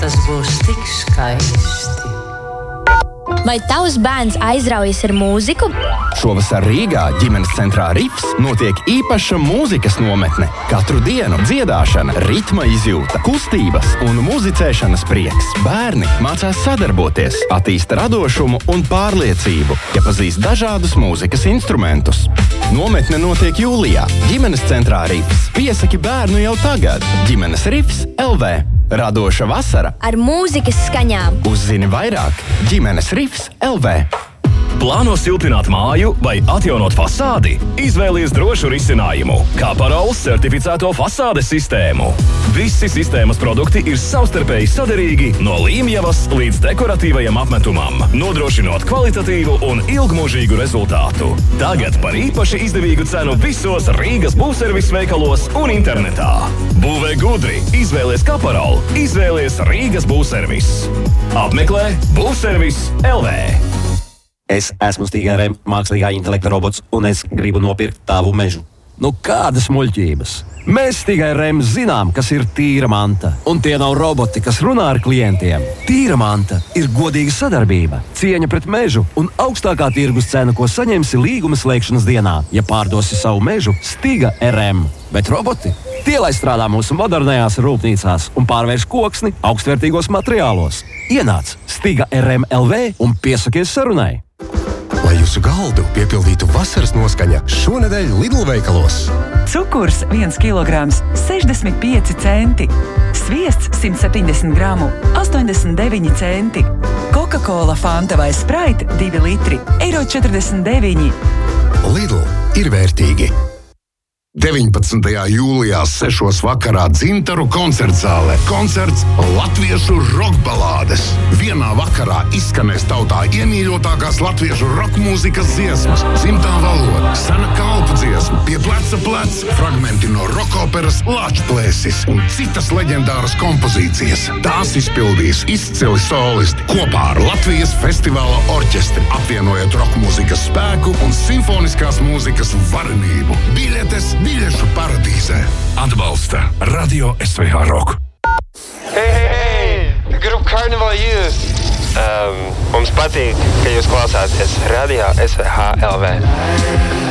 tas būs tik skaisti. Vai tavs bērns aizraujas ar mūziku? Šovasar Rīgā ģimenes centrā Rifs notiek īpaša mūzikas nometne. Katru dienu dziedāšana, ritma izjūta, kustības un muzicēšanas prieks. Bērni mācās sadarboties, attīsta radošumu un pārliecību, iepazīst dažādus mūzikas instrumentus. Nometne notiek jūlijā. Ģimenes centrā Rifs. Piesaki bērnu jau tagad. Ģimenes Rifs LV. Radoša vasara ar mūzikas skaņām. Uzzini vairāk ģimenes Rifs LV. Plāno siltināt māju vai atjaunot fasādi? Izvēlies drošu risinājumu – Kaparols certificēto fasādes sistēmu. Visi sistēmas produkti ir savstarpēji saderīgi no līmjavas līdz dekoratīvajam apmetumam, nodrošinot kvalitatīvu un ilgmūžīgu rezultātu. Tagad par īpaši izdevīgu cenu visos Rīgas būvservis veikalos un internetā. Būvē gudri, izvēlies Kaparolu, izvēlies Rīgas būvservis. Apmeklē būvservis LV. Es esmu Stiga RM mākslīgā intelekta robots, un es gribu nopirkt tavu mežu. Nu, kādas muļķības? Mēs Stiga RM zinām, kas ir tīra manta. Un tie nav roboti, kas runā ar klientiem. Tīra manta ir godīga sadarbība, cieņa pret mežu un augstākā tirgus cena, ko saņemsi līguma slēgšanas dienā, ja pārdosi savu mežu Stiga RM. Bet roboti? Tie, lai strādā mūsu modernajās rūpnīcās un pārvērš koksni augstvērtīgos materiālos. Ienāc Stiga RM LV un piesakies sarunai. Lai jūsu galdu piepildītu vasaras noskaņa, šonedēļ Lidl veikalos. Cukurs 1 kilograms 65 centi. Sviests 170 gramu 89 centi. Coca-Cola, Fanta vai Sprite 2 litri €49. Lidl ir vērtīgi. 19. jūlijā 6. vakarā Dzintaru koncertzālē. Koncerts latviešu rokbalādes. Vienā vakarā izskanēs tautā iemīļotākās latviešu rokmūzikas dziesmas, dzimtā valoda, sena kalpu dziesma, pie pleca plec, fragmenti no rokoperas Lāčplēsis un citas leģendāras kompozīcijas. Tās izpildīs izcili solisti kopā ar Latvijas festivāla orķestri, apvienojot rokmūzikas spēku un simfoniskās mūzikas varenību. Biļetes Biļešu paradīzē. Atbalsta Radio SVH Rock. Hei! Grupa Carnival Youth! Mums patīk, ka jūs klausāties Radio SVH LV.